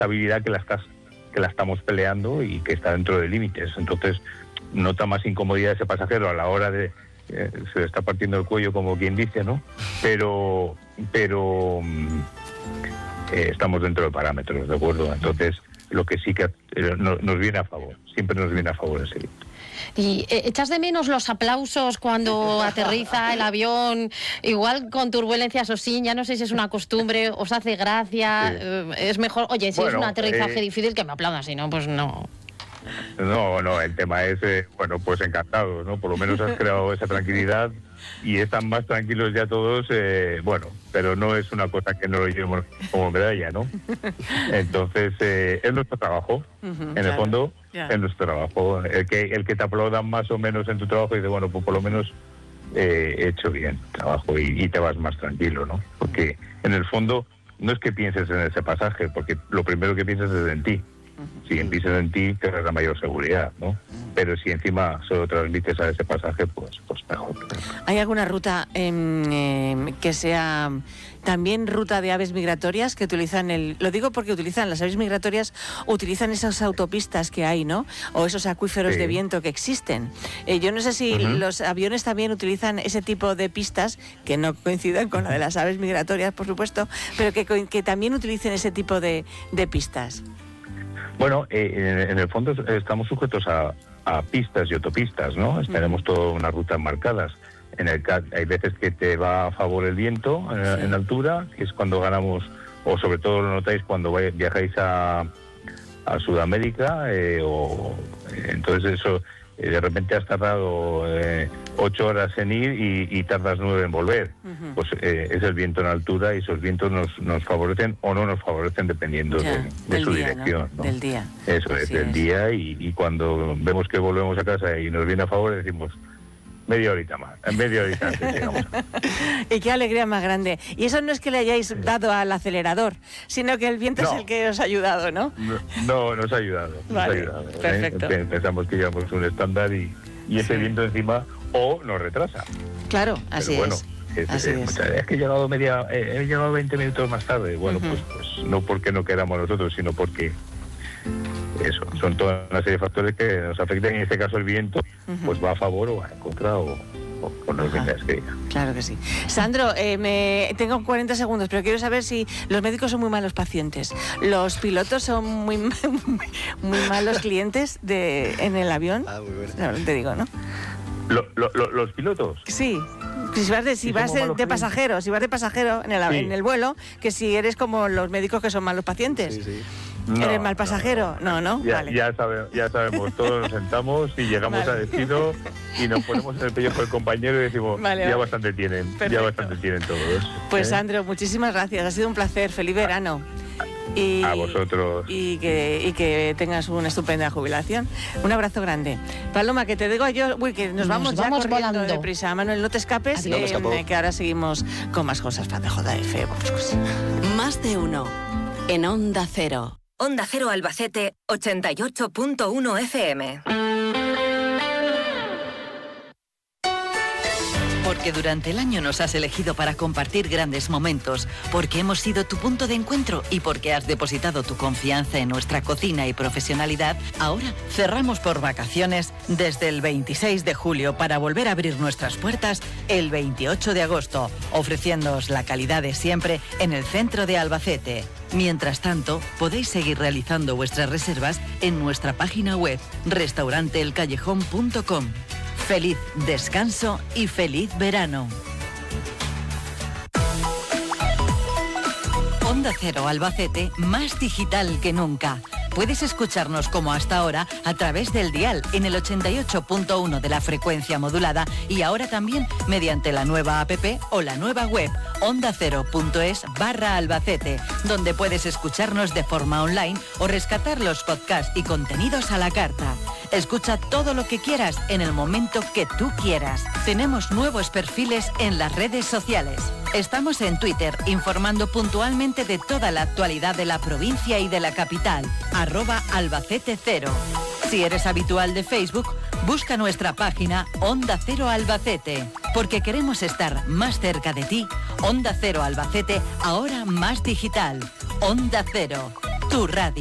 estabilidad que la estamos peleando y que está dentro de límites. Entonces nota más incomodidad ese pasajero a la hora de se le está partiendo el cuello, como quien dice, ¿no? Pero estamos dentro de parámetros, ¿de acuerdo? Entonces lo que sí que nos viene a favor, siempre nos viene a favor ese viento. ¿Y echas de menos los aplausos cuando aterriza el avión? Igual con turbulencias o sin, ya no sé si es una costumbre, os hace gracia, es mejor, oye, si es un aterrizaje difícil que me aplaudan, si no, pues no. No, el tema es, pues encantado, ¿no? Por lo menos has creado esa tranquilidad y están más tranquilos ya todos, pero no es una cosa que no lo llevemos como medalla, ¿no? Entonces, es nuestro trabajo, en el fondo, es nuestro trabajo. El que te aplaudan más o menos en tu trabajo y dice, bueno, pues por lo menos he hecho bien el trabajo y te vas más tranquilo, ¿no? Porque en el fondo no es que pienses en ese pasaje, porque lo primero que piensas es en ti. Si piensas en ti, tendrás la mayor seguridad, ¿no? Pero si encima solo transmites a ese pasaje, pues mejor. ¿Hay alguna ruta que sea también ruta de aves migratorias que utilizan lo digo porque las aves migratorias utilizan esas autopistas que hay, ¿no? O esos acuíferos de viento que existen. Yo no sé si los aviones también utilizan ese tipo de pistas, que no coinciden con la de las aves migratorias, por supuesto, pero que también utilicen ese tipo de pistas. Bueno, en el fondo estamos sujetos a pistas y autopistas, ¿no? Tenemos toda una ruta marcadas. Hay veces que te va a favor el viento en altura, que es cuando ganamos, o sobre todo lo notáis cuando viajáis a Sudamérica, entonces eso, de repente has tardado 8 horas en ir y tardas 9 en volver. Pues es el viento en altura y esos vientos nos favorecen o no nos favorecen dependiendo de su dirección, ¿no? Del día. Eso es, del día, y cuando vemos que volvemos a casa y nos viene a favor, decimos media horita más, media horita antes llegamos. Y qué alegría más grande. Y eso no es que le hayáis dado al acelerador, sino que el viento es el que os ha ayudado, ¿no? No, nos ha ayudado. Vale, perfecto. Pensamos que llevamos un estándar y ese viento encima o nos retrasa. Claro, así es. Es que he llegado 20 minutos más tarde. Bueno, pues no porque no queramos nosotros, sino porque eso, son toda una serie de factores que nos afectan. En este caso el viento, pues va a favor o va en contra o nos venga que diga. Claro que sí. Sandro, tengo 40 segundos, pero quiero saber si los médicos son muy malos pacientes. ¿Los pilotos son muy malos clientes en el avión? Muy bueno. No, te digo, ¿no? ¿Los pilotos? Sí. Si vas de pasajero en el vuelo, que si eres como los médicos que son malos pacientes. Sí. ¿Eres mal pasajero? No. Vale. Ya sabemos, todos nos sentamos y llegamos a destino y nos ponemos en el pellejo del compañero y decimos, bastante tienen, ya bastante tienen todos. Pues Sandro, muchísimas gracias, ha sido un placer, feliz verano. Y, a vosotros. Y que tengas una estupenda jubilación. Un abrazo grande. Paloma, que te digo yo, que nos vamos corriendo volando deprisa. Manuel, no te escapes, que ahora seguimos con más cosas para JF. Más de uno en Onda Cero. Onda Cero Albacete 88.1 FM. Porque durante el año nos has elegido para compartir grandes momentos, porque hemos sido tu punto de encuentro y porque has depositado tu confianza en nuestra cocina y profesionalidad, ahora cerramos por vacaciones desde el 26 de julio para volver a abrir nuestras puertas el 28 de agosto, ofreciéndoos la calidad de siempre en el centro de Albacete. Mientras tanto, podéis seguir realizando vuestras reservas en nuestra página web restauranteelcallejón.com. Feliz descanso y feliz verano. Onda Cero Albacete, más digital que nunca. Puedes escucharnos como hasta ahora a través del dial en el 88.1 de la frecuencia modulada y ahora también mediante la nueva app o la nueva web ondacero.es/Albacete, donde puedes escucharnos de forma online o rescatar los podcasts y contenidos a la carta. Escucha todo lo que quieras en el momento que tú quieras. Tenemos nuevos perfiles en las redes sociales. Estamos en Twitter informando puntualmente de toda la actualidad de la provincia y de la capital. @Albacete0. Si eres habitual de Facebook, busca nuestra página Onda Cero Albacete. Porque queremos estar más cerca de ti. Onda Cero Albacete, ahora más digital. Onda Cero. Tu radio.